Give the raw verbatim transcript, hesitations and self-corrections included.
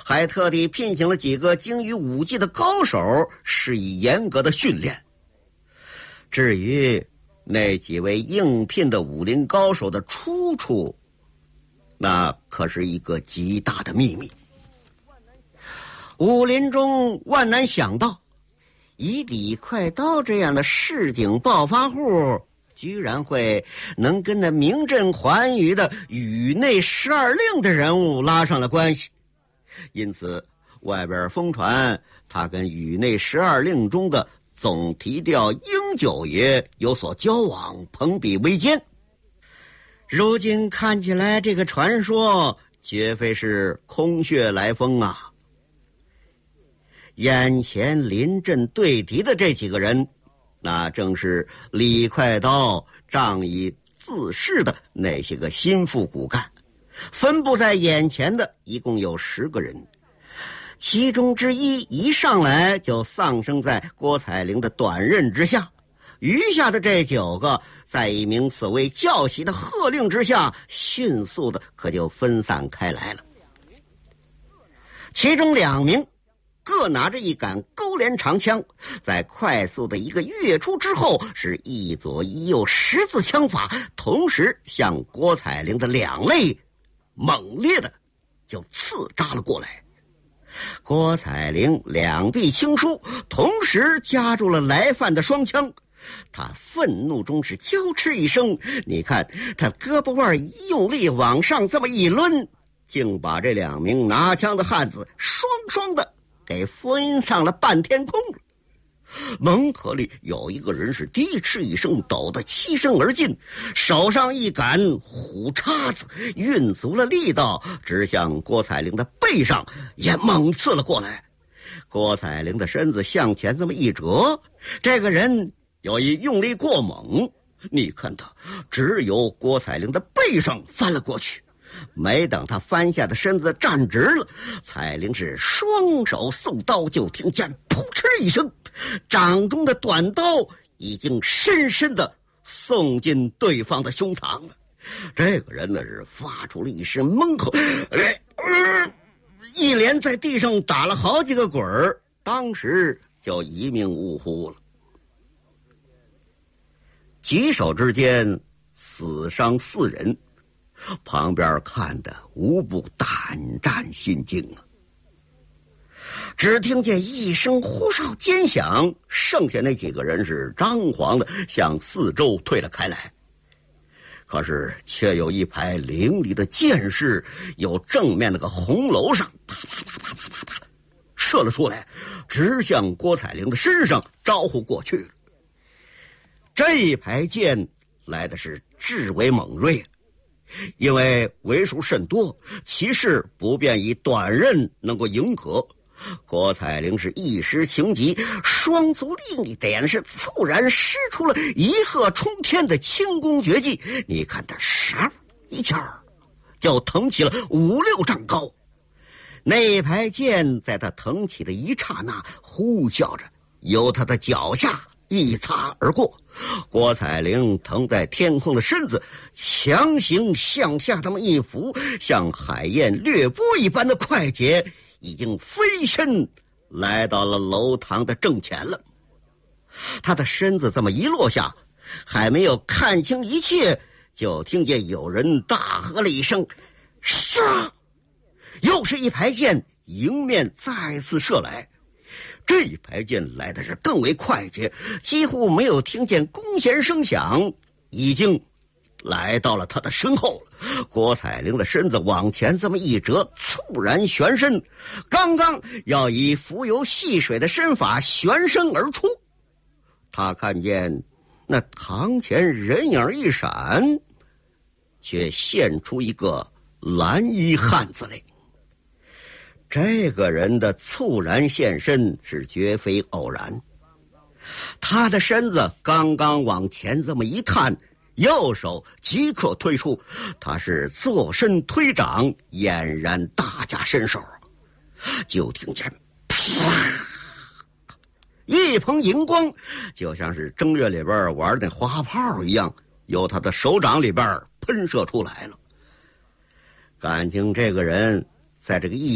还特地聘请了几个精于武技的高手，施以严格的训练。至于那几位应聘的武林高手的出处，那可是一个极大的秘密。武林中万难想到，以李快刀这样的市井暴发户，居然会能跟那名震寰宇的宇内十二令的人物拉上了关系。因此外边疯传他跟宇内十二令中的总提调英九爷有所交往，朋比为奸。如今看起来，这个传说绝非是空穴来风啊！眼前临阵对敌的这几个人，那正是李快刀仗义自恃的那些个心腹骨干。分布在眼前的一共有十个人，其中之一一上来就丧生在郭彩玲的短刃之下，余下的这九个在一名所谓教习的喝令之下，迅速的可就分散开来了。其中两名各拿着一杆勾连长枪，在快速的一个跃出之后，是一左一右十字枪法同时向郭彩玲的两肋猛烈的就刺扎了过来。郭彩玲两臂轻舒，同时夹住了来犯的双枪。他愤怒中是娇嗤一声，你看他胳膊腕一用力往上这么一抡，竟把这两名拿枪的汉子双双的给分上了半天空了。门口里有一个人是低嗤一声，抖得欺身而进，手上一杆虎叉子运足了力道，直向郭彩玲的背上也猛刺了过来。郭彩玲的身子向前这么一折，这个人由于用力过猛，你看他只由郭彩玲的背上翻了过去。没等他翻下的身子站直了，彩玲是双手送刀，就听见扑哧一声，掌中的短刀已经深深的送进对方的胸膛了。这个人呢是发出了一声闷吼，呃、一连在地上打了好几个滚儿，当时就一命呜呼了。几手之间死伤四人，旁边看得无不胆战心惊啊！只听见一声呼哨尖响，剩下那几个人是张皇的向四周退了开来。可是却有一排凌厉的箭士由正面那个红楼上啪啪啪啪啪啪啪射了出来，直向郭彩玲的身上招呼过去了。这一排箭来的是至为猛锐，因为为数甚多，其势不便以短刃能够迎合。郭彩玲是一时情急，双足另一点是猝然施出了一鹤冲天的轻功绝技，你看他唰一下就腾起了五六丈高。那排箭在他腾起的一刹那，呼啸着由他的脚下一擦而过。郭彩玲腾在天空的身子强行向下这么一俯，像海燕掠波一般的快捷，已经飞身来到了楼堂的正前了。他的身子这么一落下，还没有看清一切，就听见有人大喝了一声杀，又是一排箭迎面再次射来。这一排箭来的是更为快捷，几乎没有听见弓弦声响，已经来到了他的身后了。郭彩玲的身子往前这么一折，猝然旋身，刚刚要以浮游戏水的身法旋身而出。他看见那堂前人影一闪，却现出一个蓝衣汉子来。这个人的猝然现身是绝非偶然，他的身子刚刚往前这么一探，右手即刻推出，他是坐身推掌，俨然大家身手。就听见啪一蓬荧光，就像是正月里边玩的花炮一样，由他的手掌里边喷射出来了。感情这个人在这个一